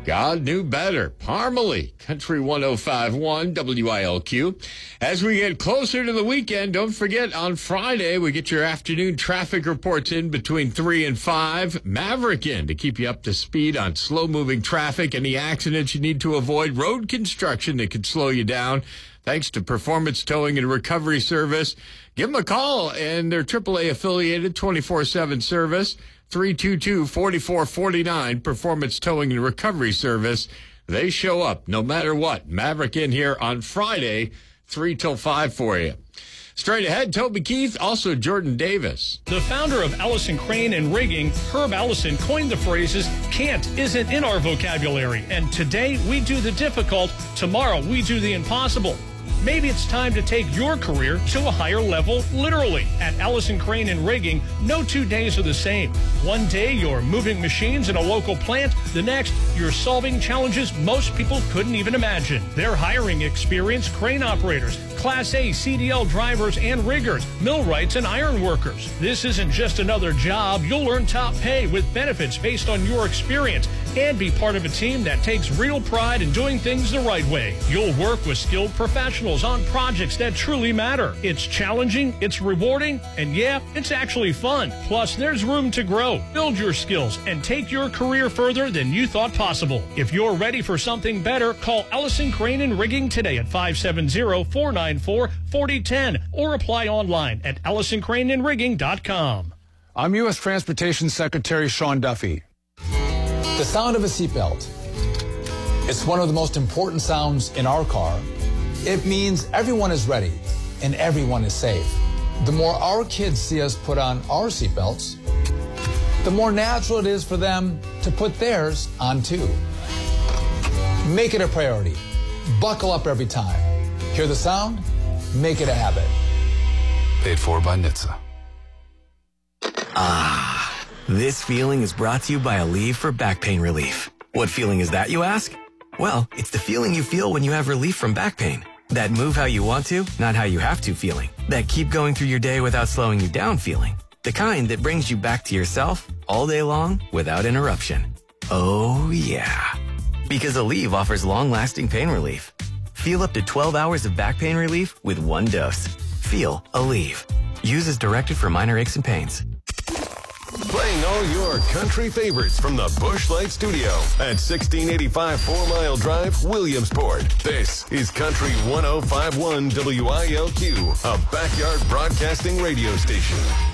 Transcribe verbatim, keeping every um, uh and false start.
God knew better. Parmalee, Country one oh five point one W I L Q. As we get closer to the weekend, don't forget on Friday, we get your afternoon traffic reports in between three and five. Maverick in to keep you up to speed on slow-moving traffic, any accidents you need to avoid, road construction that could slow you down. Thanks to Performance Towing and Recovery Service. Give them a call, and their triple A affiliated twenty-four seven service, three two two, four four four nine, Performance Towing and Recovery Service. They show up no matter what. Maverick in here on Friday, three till five for you. Straight ahead, Toby Keith, also Jordan Davis. The founder of Allison Crane and Rigging, Herb Allison, coined the phrases, can't isn't in our vocabulary. And today we do the difficult, tomorrow we do the impossible. Maybe it's time to take your career to a higher level, literally. At Allison Crane and Rigging, no two days are the same. One day, you're moving machines in a local plant. The next, you're solving challenges most people couldn't even imagine. They're hiring experienced crane operators, Class A C D L drivers and riggers, millwrights and iron workers. This isn't just another job. You'll earn top pay with benefits based on your experience and be part of a team that takes real pride in doing things the right way. You'll work with skilled professionals on projects that truly matter. It's challenging, it's rewarding, and yeah, it's actually fun. Plus, there's room to grow, build your skills, and take your career further than you thought possible. If you're ready for something better, call Allison Crane and Rigging today at five seven zero, four nine four, four zero one zero or apply online at allison crane and rigging dot com. I'm U S Transportation Secretary Sean Duffy. The sound of a seatbelt. It's one of the most important sounds in our car. It means everyone is ready and everyone is safe. The more our kids see us put on our seatbelts, the more natural it is for them to put theirs on too. Make it a priority. Buckle up every time. Hear the sound? Make it a habit. Paid for by N H T S A. Ah, this feeling is brought to you by Aleve for back pain relief. What feeling is that, you ask? Well, it's the feeling you feel when you have relief from back pain. That move how you want to, not how you have to feeling. That keep going through your day without slowing you down feeling. The kind that brings you back to yourself all day long without interruption. Oh, yeah. Because Aleve offers long-lasting pain relief. Feel up to twelve hours of back pain relief with one dose. Feel Aleve. Use as directed for minor aches and pains. Playing all your country favorites from the Busch Light Studio at sixteen eighty-five Four Mile Drive, Williamsport. This is Country one oh five point one W I L Q, a backyard broadcasting radio station.